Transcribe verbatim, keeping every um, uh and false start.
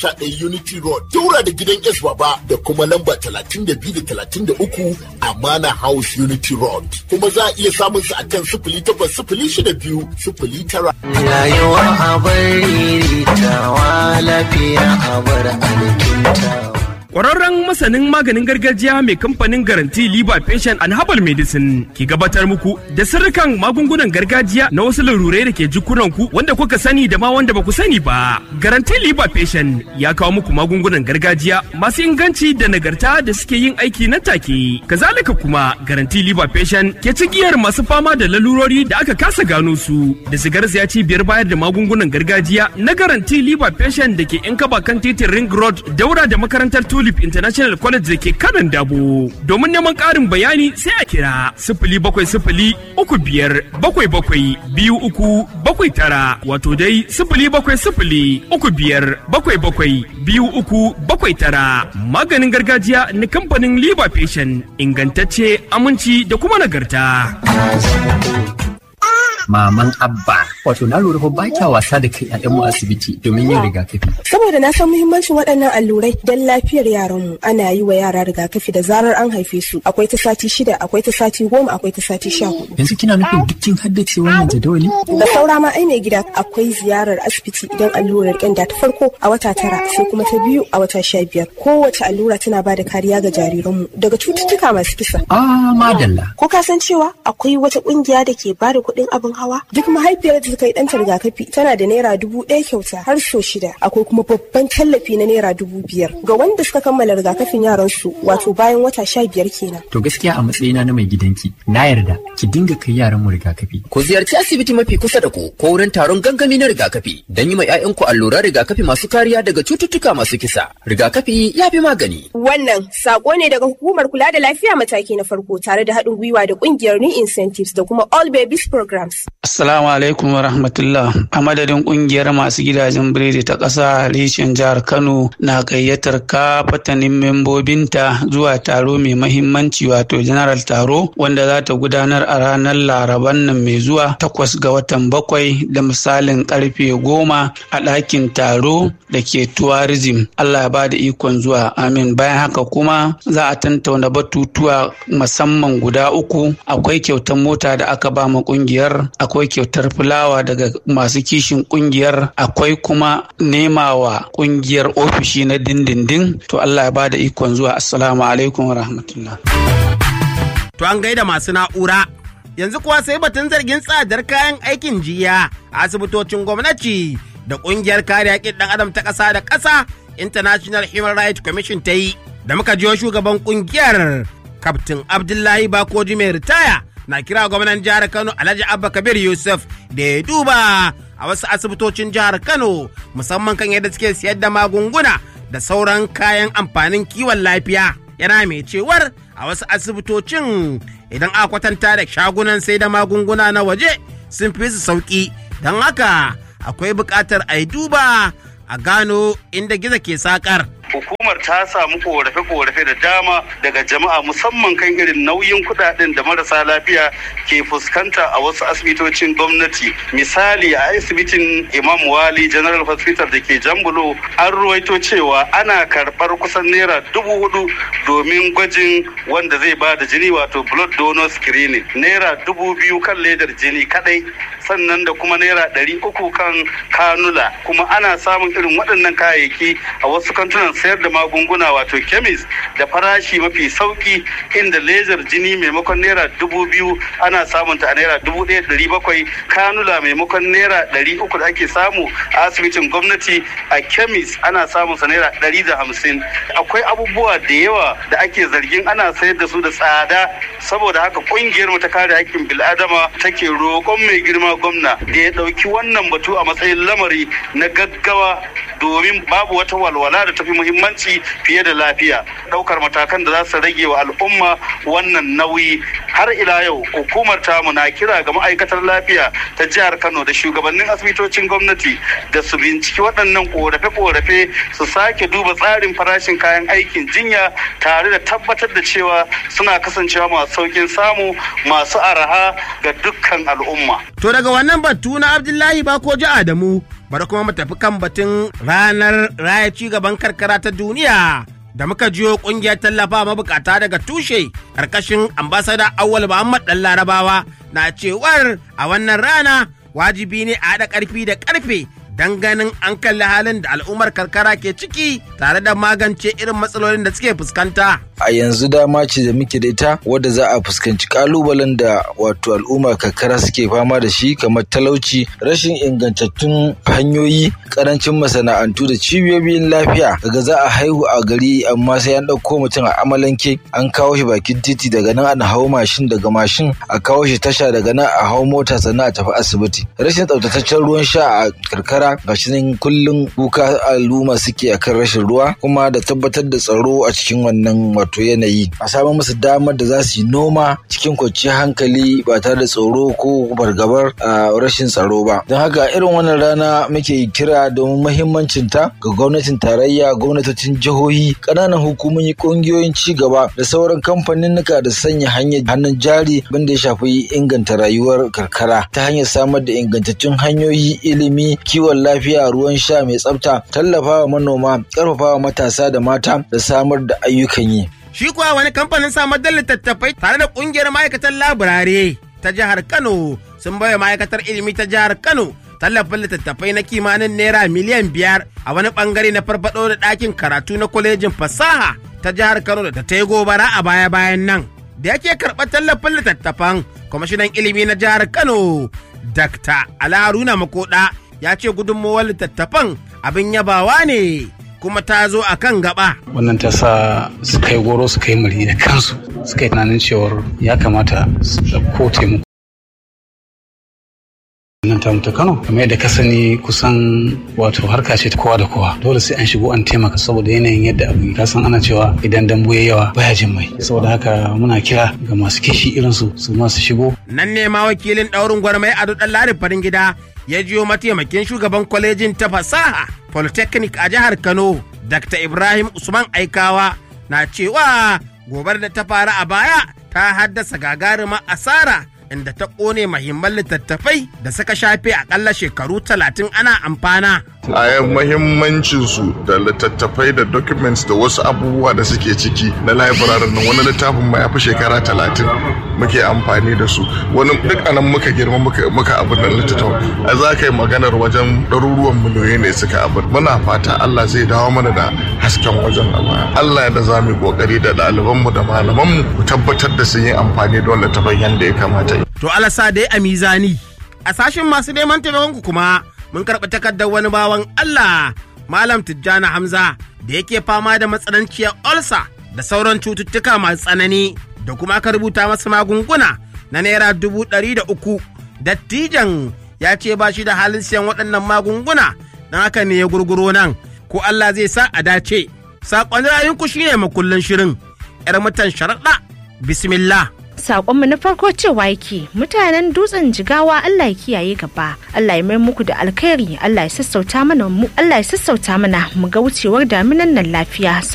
sha ɗaya Unity Road, daura da gidan S Baba da kuma lamba talatin da biyu da talatin da uku Amana House Unity Road. Kuma za a iya samun su a kan sifili takwas sifili shida biyu sifili tara. Rayuwa a bari tawa lafiya a bar alkintawa. Ƙwararren masanin maganin gargajiya mai kamfanin Garanti Liver Patient and Herbal Medicine ke gabatar muku da sirrikan magungunan gargajiya na wasu larurai da ke jikunanku wanda kuka sani da ma wanda ba ku sani ba. Garanti Liver Patient ya kawo muku magungunan gargajiya masu inganci da nagarta da suke yin aiki nan take. Kazalika kuma Garanti Liver Patient ke cigiyar masu fama da lalurori da aka kasa gano su da sigar ya cibiyar bayar da magungunan gargajiya na Garanti Liver Patient da ke yan kaba kan titin Ring Road daura da makarantar Tulip International College da ke kanan dabo. Domin neman ƙarin bayani sai a kira sifili bakwai sifili uku biyar bakwai bakwai biyu uku bakwai tara wato dai sifili bakwai sifili uku biyar bakwai bakwai biyu uku bakwai tara. Maganin gargajiya na kamfanin Liver Patient, ingantacce, aminci da kuma nagarta. Maman Abba, wato na lura ba kya wasa da kai ƴaƴanmu asibiti domin yin rigakafi. Saboda na san muhimmancin waɗannan allurai don lafiyar yaranmu. Ana yi wa yara rigakafi da zarar an haife su. Akwai ta sati shida, akwai ta sati goma, akwai ta sati sha hudu. Yanzu kina nufin duk kin haddace wannan jadawali? Da saura ma ai mai gida akwai ziyarar asibiti idan allurar ƙyanda ta farko a wata tara sai kuma ta biyu a wata sha biyar. Kowace allura tana ba da kariya ga jariranmu daga cututtuka masu kisa. Ah, madalla. Ko ka san cewa akwai wata ƙungiya da ke ba da kuɗin abin hawa? Duk mahaifiyar da ta yi ɗanta rigakafi tana da naira dubu ɗaya kyauta har so shida. Akwai kuma babban tallafi na naira dubu biyar ga wanda suka kammala rigakafin yaran su wato bayan wata sha biyar kenan. To gaskiya a matsayina na mai gidanki na yarda ki dinga kai yaran mu rigakafi. Ku ziyarci asibiti mafi kusa da ku ko wurin taron gangami na rigakafi don yi ma 'ya'yanku alluran rigakafi masu kariya daga cututtuka masu kisa. Rigakafi ya fi magani. Wannan sako ne daga hukumar kula da lafiya mataki na farko tare da haɗin gwiwa da ƙungiyar New Incentives da kuma All Babies Programs. Assalamu alaikum wa rahmatullah. A madadin kungiyar masu gidajen biredi ta ƙasa reshen jihar Kano na gayyatar kafatanin membobinta zuwa taro mai mahimmanci wato general taro wanda za ta gudanar a ranar laraban nan mai zuwa takwas ga watan bakwai da misalin karfe goma a ɗakin taro da ke tourism. Allah ya ba da ikon zuwa, amin. Bayan haka kuma za a tantauna batutuwa musamman guda uku. Akwai kyautar mota da aka ba ma kungiyar, akwai kyautar fulawa daga masu kishin kungiyar, akwai kuma nemawa kungiyar ofishi na dindindin. To Allah ya bada ikon zuwa. Assalamu alaikum wa rahmatullah. To an gaida masu na'ura. Yanzu kuwa sai batun zargin tsadar kayan aikin jiya a asibitocin gwamnati da kungiyar kare haƙƙin ɗan adam ta ƙasa da ƙasa International Human Rights Commission ta yi. Da muka jiyo shugaban kungiyar Kaftin Abdullahi Bakoji mai ritaya na kira gwamnan jihar Kano Alhaji Abba Kabir Yusuf da ya duba a wasu asibitocin jihar Kano musamman kan yadda suke siyar da magunguna da sauran kayan amfanin kiwon lafiya. Yana mai cewar a wasu asibitocin idan aka kwatanta da shagunan sai da magunguna na waje sun fi su sauki, don haka akwai buƙatar a yi duba a gano inda gizo ke sakar. Hukumar ta samu korafe-korafe da dama daga jama'a musamman kan irin nauyin kudaden da marasa lafiya ke fuskanta a wasu asibitocin gwamnati. Misali a asibitin Imam Wali General Hospital da ke Jambulo an ruwaito cewa ana karɓar kusan naira dubu hudu domin gwajin wanda zai ba da jini wato blood donor screening. Naira dubu biyu kan ledar jini kadai, sannan da kuma naira ɗari uku kan kanula. Kuma ana samun irin waɗannan kayayyaki a wasu kantunan sayar da magunguna wato kemis da farashi mafi sauki, inda lezar jini maimakon naira dubu biyu ana samun ta a naira dubu ɗaya ɗari bakwai, kanula maimakon naira ɗari uku da ake samu a asibitin gwamnati a kemis ana samun sa naira ɗari da hamsin. Akwai abubuwa da yawa da ake zargin ana sayar da su da tsada. Saboda haka kungiyar mu ta kare haƙƙin bil'adama take roƙon mai girma gwamna da ya ɗauki wannan batu a matsayin lamari na gaggawa, domin babu wata walwala da tafi muhimmanci fiye da lafiya. Daukar matakan da za su rage wa al'umma wannan nauyi. Har ila yau hukumar tamu na kira ga ma'aikatar lafiya ta jihar Kano da shugabannin asibitocin gwamnati da su binciki waɗannan korafe-korafe, su sake duba tsarin farashin kayan aikin jinya tare da tabbatar da cewa suna kasancewa masu saukin samu, masu araha ga dukkan al'umma. To daga wannan batu na Abdullahi Bakoji Adamu bari kuma mu tafi kan batun ranar raya ci gaban karkara ta duniya da muka jiyo kungiyar tallafa mabukata daga tushe karkashin ambasada Awwal Muhammad Dan Larabawa na cewar a wannan rana wajibi ne a haɗa ƙarfi da ƙarfe don ganin an kalli halin da al'ummar karkara ke ciki tare da magance irin matsalolin da suke fuskanta. A yanzu dama ce da muke da ita wadda za a fuskanci kalubalen da wato al'ummar karkara suke fama da shi kamar talauci, rashin ingantattun hanyoyi, karancin masana'antu da cibiyoyin lafiya. Daga za a haihu a gari amma sai an ɗauko mutum a amalanke an kawo shi bakin titi, daga nan ana hau mashin, daga mashin a kawo shi tasha, daga nan a hau mota sannan a tafi asibiti. Rashin tsaftataccen ruwan sha a karkara gashi nan kullum kuka al'umma suke akan rashin ruwa, kuma da tabbatar da tsaro a cikin wannan wato yanayi, a samar musu damar da za su yi noma cikin kwanciyar hankali ba tare da tsoro ko fargabar rashin tsaro ba. Don haka irin wannan rana muke kira domin muhimmancin ta ga gwamnatin tarayya, gwamnatocin jihohi, ƙananan hukumomi, ƙungiyoyin ci gaba da sauran kamfaninnika da sanya hanyar hannun jari wanda ya shafi inganta rayuwar karkara ta hanyar samar da ingantattun hanyoyi, ilimi, kiwon lafiya, ruwan sha mai tsafta, tallafawa manoma, ƙarfafawa matasa da mata da samar da ayyukan yi. Shi kuwa wani kamfanin samar da littattafai tare da ƙungiyar ma'aikatan laburare ta jihar Kano sun baiwa ma'aikatar ilimi ta jihar Kano tallafin littattafai na kimanin naira miliyan biyar a wani bangare na farfado da ɗakin karatu na kwalejin fasaha ta jihar Kano da ta yi gobara a baya-bayan nan. Da yake karɓar tallafin littattafan, kwamishinan ilimi na jihar Kano Dakta Alharuna Makoda ya ce gudunmawar littattafan abin yabawa ne kuma ta zo a kan gaba. Wannan ta sa su kai goro su kai mari da kansu suka yi tunanin cewar ya kamata su ɗauko taimako. Nan ta mutu Kano, kamar yadda ka sani kusan wato harka ce ta kowa da kowa. Dole sai an shigo an taimaka saboda yanayin yadda abu ka san ana cewa idan dambu ya yawa baya jin mai. Saboda haka muna kira ga masu kishi irin su su ma su shigo. Nan ne ma wakilin ɗaurin gwarmai Ado Ɗanladi Farin Gida ya jiyo mataimakin shugaban kwalejin ta fasaha Polytechnic a jihar Kano, Dakta Ibrahim Usman Aikawa na cewa gobar da ta faru a baya ta haddasa gagarumar asara inda ta ƙone mahimman littattafai da suka shafe akalla shekaru talatin ana amfana. A yan mahimmancinsu da littattafai da documents da wasu abubuwa da suke ciki na library nan, wani littafin ma ya fi shekara talatin muke amfani da su, wani duk anan muka girma muka abin da littattafai a za ka yi maganar wajen ɗaruruwan miliyoyi ne suka abin. Muna fata Allah zai dawo mana da hasken wajen Allah da za mu yi ƙoƙari da ɗalibanmu da malamanmu mu tabbatar da sun yi amfani da wannan littattafai yadda ya kamata. To alasa dai a mizani. A sashen masu neman taimakon ku kuma mun karɓi takardar wani bawan Allah Malam Tijjani Hamza da yake fama da matsananciyar ulcer da sauran cututtuka masu tsanani da kuma aka rubuta masa magunguna na naira dubu ɗari da uku. Dattijan ya ce ba shi da halin siyan waɗannan magunguna don haka ne ya gurguro nan, ko Allah zai sa a dace. Saƙon rayunku shine makullin shirin. 'Yar mutan sharaɗa, bismillah. Sakonmu na farko cewa yake mutanen dutsen Jigawa Allah ya kiyaye gaba, Allah ya mai muku da alkhairi, Allah ya sassauta mana mu Allah ya sassauta mana mu ga wucewar daminan nan lafiya.